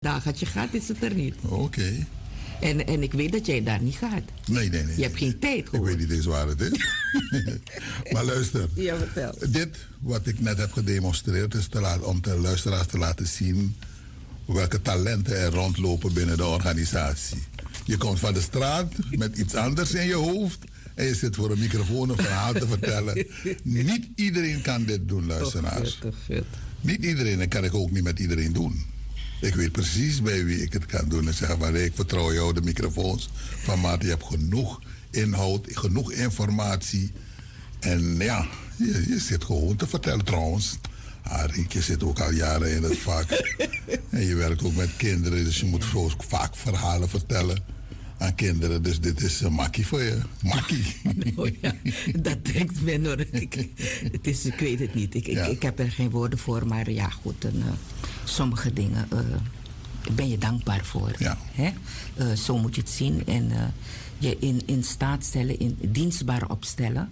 dagen je gaat, is het er niet. Oké. En ik weet dat jij daar niet gaat. Nee. Je hebt geen tijd, hoor. Ik weet niet eens waar het is. Maar luister. Ja, vertel. Dit, wat ik net heb gedemonstreerd, is om de luisteraars te laten zien welke talenten er rondlopen binnen de organisatie. Je komt van de straat met iets anders in je hoofd en je zit voor een microfoon een verhaal te vertellen. Niet iedereen kan dit doen, luisteraars. Toch vet. Niet iedereen, en kan ik ook niet met iedereen doen. Ik weet precies bij wie ik het kan doen. En zeg maar, ik vertrouw jou de microfoons. Van Maarten, je hebt genoeg inhoud, genoeg informatie. En ja, je zit gewoon te vertellen trouwens. Riekje zit ook al jaren in het vak. En je werkt ook met kinderen, dus je moet vaak verhalen vertellen aan kinderen. Dus dit is een makkie voor je. Makkie. Nou ja, dat denkt men hoor. Ik weet het niet. Ik heb er geen woorden voor, maar ja goed, sommige dingen ben je dankbaar voor. Ja. Hè? Zo moet je het zien. En je in staat stellen, in dienstbaar opstellen.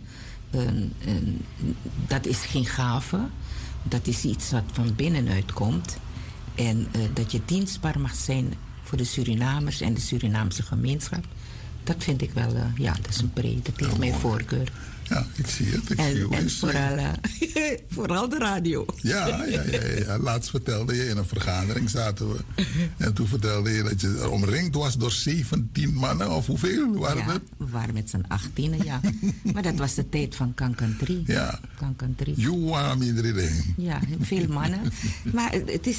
Dat is geen gave. Dat is iets wat van binnenuit komt. En dat je dienstbaar mag zijn voor de Surinamers en de Surinaamse gemeenschap. Dat vind ik wel, dat is een pre. Dat heeft mijn voorkeur. Ja, ik zie het. En vooral de radio. Ja. Laatst vertelde je in een vergadering zaten we. En toen vertelde je dat je omringd was door 17 mannen. Of hoeveel waren het? We waren met z'n 18, ja. Maar dat was de tijd van Kankan 3. Ja. Kankan 3. Iedereen. Ja, veel mannen. Maar het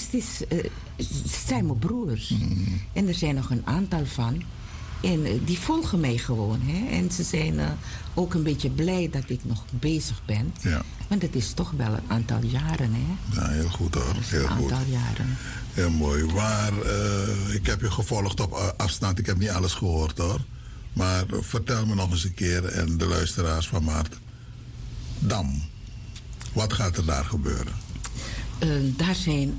zijn mijn broers. En er zijn nog een aantal van. En die volgen mij gewoon. Hè? En ze zijn ook een beetje blij dat ik nog bezig ben. Ja. Want het is toch wel een aantal jaren. Hè? Ja, heel goed hoor. Heel een goed. aantal jaren. Heel mooi. Ik heb je gevolgd op afstand. Ik heb niet alles gehoord hoor. Maar vertel me nog eens een keer en de luisteraars van Maart. Dam. Wat gaat er daar gebeuren? Daar zijn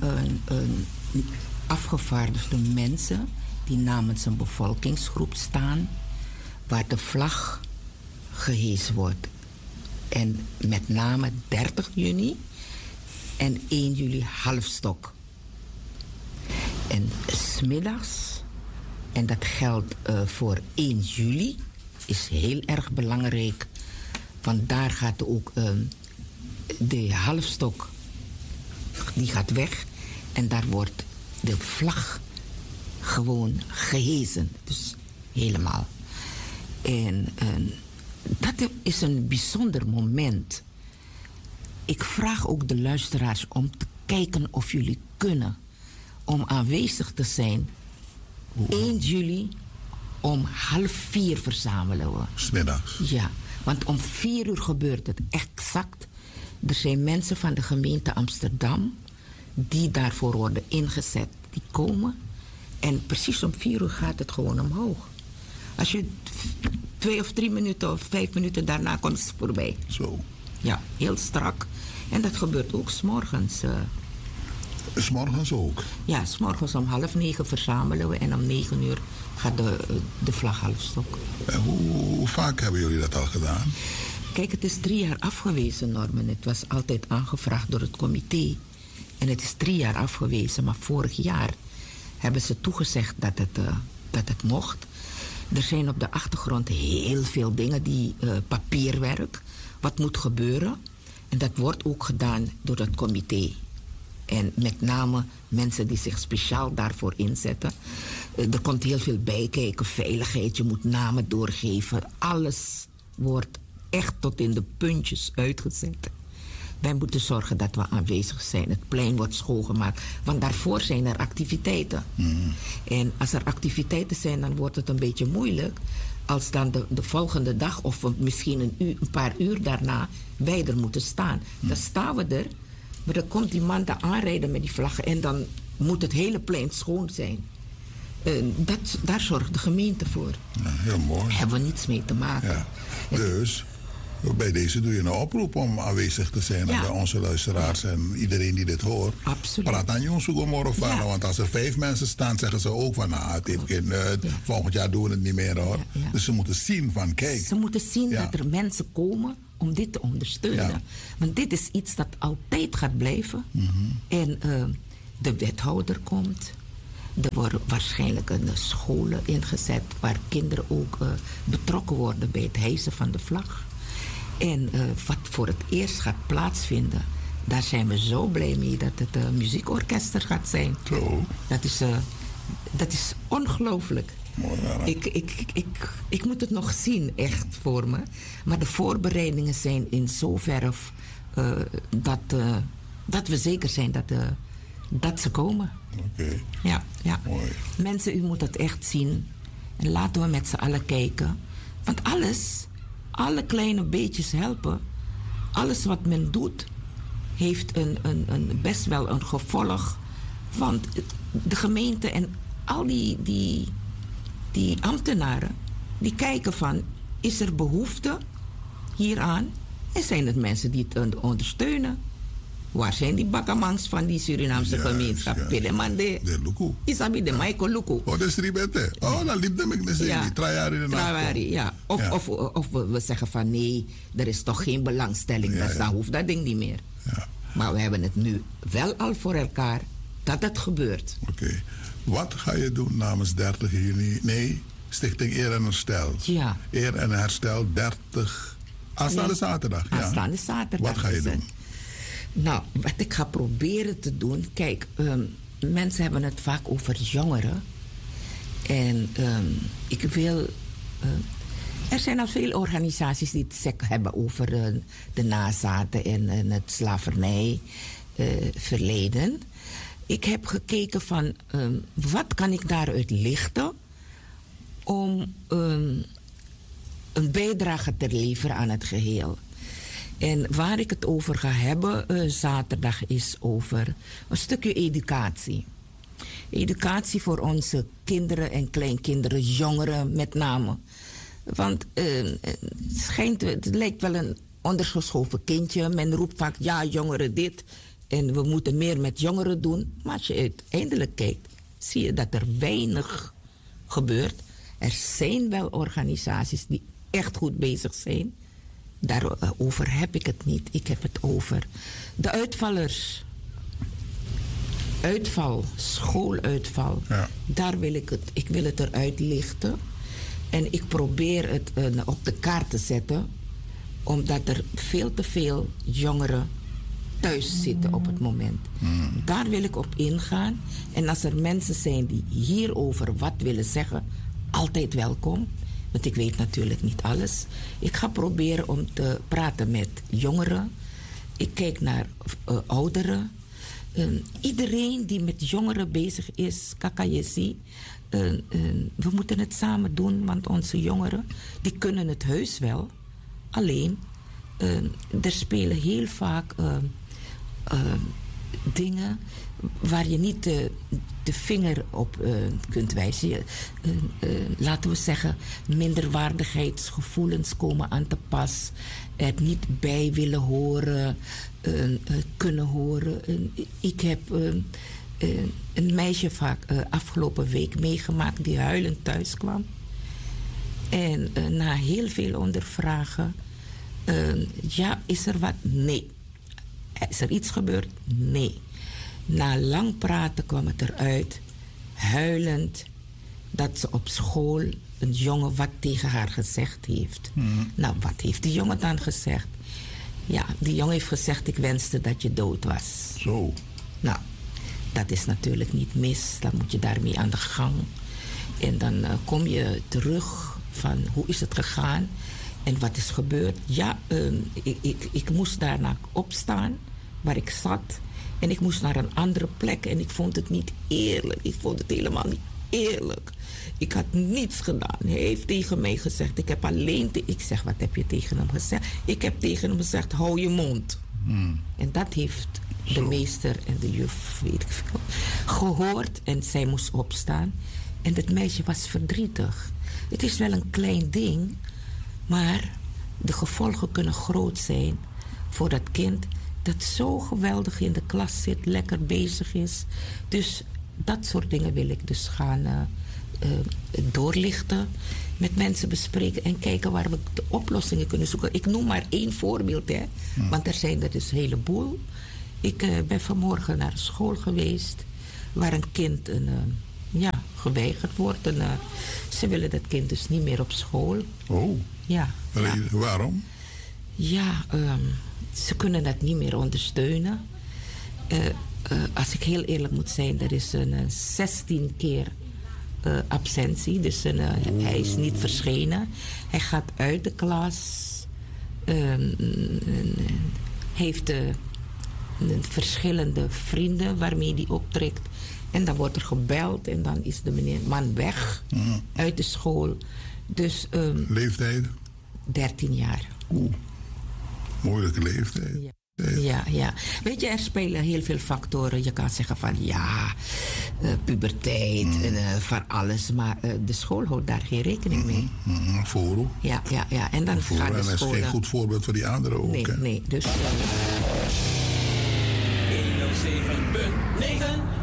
afgevaardigde mensen die namens een bevolkingsgroep staan, waar de vlag gehesen wordt. En met name 30 juni en 1 juli halfstok. En 's middags, en dat geldt voor 1 juli, is heel erg belangrijk, want daar gaat ook de halfstok, die gaat weg en daar wordt de vlag gewoon gehesen. Dus helemaal. En dat is een bijzonder moment. Ik vraag ook de luisteraars om te kijken of jullie kunnen om aanwezig te zijn. 1 juli om 3:30 verzamelen we. 's middags. Ja, want om 4 uur gebeurt het exact. Er zijn mensen van de gemeente Amsterdam die daarvoor worden ingezet. Die komen. En precies om 4 uur gaat het gewoon omhoog. Als je 2 of 3 minuten of 5 minuten daarna komt, is het voorbij. Zo. Ja, heel strak. En dat gebeurt ook 's morgens. 'S morgens ook? Ja, 's morgens om 8:30 verzamelen we en om 9 uur gaat de vlag halfstok. En hoe vaak hebben jullie dat al gedaan? Kijk, het is 3 jaar afgewezen, Norman. Het was altijd aangevraagd door het comité. En het is 3 jaar afgewezen, maar vorig jaar hebben ze toegezegd dat het mocht. Er zijn op de achtergrond heel veel dingen, papierwerk, wat moet gebeuren. En dat wordt ook gedaan door het comité. En met name mensen die zich speciaal daarvoor inzetten. Er komt heel veel bij kijken, veiligheid, je moet namen doorgeven. Alles wordt echt tot in de puntjes uitgezet. Wij moeten zorgen dat we aanwezig zijn. Het plein wordt schoongemaakt. Want daarvoor zijn er activiteiten. En als er activiteiten zijn, dan wordt het een beetje moeilijk. Als dan de volgende dag of misschien een paar uur daarna wij er moeten staan. Dan staan we er. Maar dan komt die man daar aanrijden met die vlaggen. En dan moet het hele plein schoon zijn. Daar zorgt de gemeente voor. Ja, heel mooi. Daar hebben we niets mee te maken. Ja. Dus bij deze doe je een oproep om aanwezig te zijn bij onze luisteraars en iedereen die dit hoort. Absoluut. Praat aan Jong Soegomorofana, want als er 5 mensen staan, zeggen ze ook van het heeft geen nut. Volgend jaar doen we het niet meer hoor. Ja. Dus ze moeten zien van kijk. Ze moeten zien dat er mensen komen om dit te ondersteunen. Ja. Want dit is iets dat altijd gaat blijven. En de wethouder komt. Er worden waarschijnlijk scholen ingezet waar kinderen ook betrokken worden bij het hijsen van de vlag. En wat voor het eerst gaat plaatsvinden, daar zijn we zo blij mee dat het een muziekorkester gaat zijn. Zo. Dat is ongelooflijk. Ik moet het nog zien, echt voor me. Maar de voorbereidingen zijn in zoverre dat we zeker zijn dat ze komen. Oké. Ja. Mooi. Mensen, u moet het echt zien. En laten we met z'n allen kijken. Want alle kleine beetjes helpen. Alles wat men doet, heeft best wel een gevolg. Want de gemeente en al die ambtenaren, die kijken van, is er behoefte hieraan? En zijn het mensen die het ondersteunen? Waar zijn die bakamangs van die Surinaamse gemeenschap? Pelemande. De Luku. Isabi de Michael Luku. Oh, dat is ribette. Oh, dan liep de ik niet. Trajari in de nacht. Ja. Of we zeggen van nee, er is toch geen belangstelling. Dus dan hoeft dat ding niet meer. Ja. Maar we hebben het nu wel al voor elkaar dat het gebeurt. Oké. Wat ga je doen namens 30 juni? Nee, Stichting Eer en Herstel. Ja. Eer en Herstel 30. Aanstaande zaterdag. Ja. Aanstaande zaterdag. Wat ga je doen? Nou, wat ik ga proberen te doen. Kijk, mensen hebben het vaak over jongeren. En ik wil. Er zijn al veel organisaties die het hebben over de nazaten en het slavernijverleden. Ik heb gekeken van wat kan ik daaruit lichten om een bijdrage te leveren aan het geheel. En waar ik het over ga hebben zaterdag is over een stukje educatie. Educatie voor onze kinderen en kleinkinderen, jongeren met name. Want het lijkt wel een ondergeschoven kindje. Men roept vaak, ja, jongeren dit. En we moeten meer met jongeren doen. Maar als je uiteindelijk kijkt, zie je dat er weinig gebeurt. Er zijn wel organisaties die echt goed bezig zijn. Daarover heb ik het niet. Ik heb het over de uitvallers. Uitval, schooluitval. Ja. Daar wil ik wil het eruit lichten. En ik probeer het op de kaart te zetten. Omdat er veel te veel jongeren thuis zitten op het moment. Daar wil ik op ingaan. En als er mensen zijn die hierover wat willen zeggen, altijd welkom. Want ik weet natuurlijk niet alles. Ik ga proberen om te praten met jongeren. Ik kijk naar ouderen. Iedereen die met jongeren bezig is, kakayesi. We moeten het samen doen, want onze jongeren die kunnen het heus wel. Alleen, er spelen heel vaak dingen waar je niet de vinger op kunt wijzen. Laten we zeggen, minderwaardigheidsgevoelens komen aan te pas. Er niet bij willen horen, kunnen horen. Ik heb een meisje vaak afgelopen week meegemaakt die huilend thuis kwam. En na heel veel ondervragen, ja, is er wat? Nee. Is er iets gebeurd? Nee. Na lang praten kwam het eruit, huilend, dat ze op school een jongen wat tegen haar gezegd heeft. Nou, wat heeft die jongen dan gezegd? Ja, die jongen heeft gezegd, ik wenste dat je dood was. Zo. Nou, dat is natuurlijk niet mis. Dan moet je daarmee aan de gang. En dan kom je terug van hoe is het gegaan en wat is gebeurd. Ja, ik moest daarna opstaan waar ik zat. En ik moest naar een andere plek en ik vond het niet eerlijk. Ik vond het helemaal niet eerlijk. Ik had niets gedaan. Hij heeft tegen mij gezegd, ik heb alleen... Ik zeg, wat heb je tegen hem gezegd? Ik heb tegen hem gezegd, hou je mond. En dat heeft de meester en de juf, weet ik veel, gehoord. En zij moest opstaan. En het meisje was verdrietig. Het is wel een klein ding, maar de gevolgen kunnen groot zijn voor dat kind dat zo geweldig in de klas zit, lekker bezig is. Dus dat soort dingen wil ik dus gaan doorlichten, met mensen bespreken en kijken waar we de oplossingen kunnen zoeken. Ik noem maar één voorbeeld, hè, want er zijn er dus een heleboel. Ik ben vanmorgen naar school geweest waar een kind geweigerd wordt. En, ze willen dat kind dus niet meer op school. Oh, ja. Waarom? Ja, ze kunnen dat niet meer ondersteunen. Als ik heel eerlijk moet zijn, er is een 16 keer absentie. Dus hij is niet verschenen. Hij gaat uit de klas. Heeft verschillende vrienden waarmee hij optrekt. En dan wordt er gebeld en dan is de man weg uit de school. Dus, leeftijd? 13 jaar. Oeh, moeilijke leeftijd. Ja. Weet je, er spelen heel veel factoren. Je kan zeggen van puberteit en van alles. Maar de school houdt daar geen rekening mee. Voor. Ja. En dan gaat de school... En dat is geen goed voorbeeld voor die anderen ook. Nee. Dus... 107.9